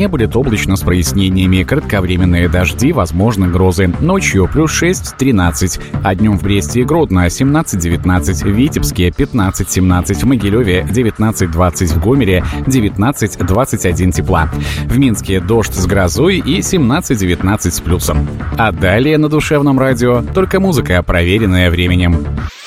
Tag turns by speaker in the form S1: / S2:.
S1: Будет облачно с прояснениями, кратковременные дожди, возможны грозы. Ночью плюс 6-13, а днем в Бресте и Гродно 17-19, в Витебске 15-17, в Могилеве 19-20, в Гомеле 19-21 тепла. В Минске дождь с грозой и 17-19 с плюсом. А далее на Душевном радио только музыка, проверенная временем.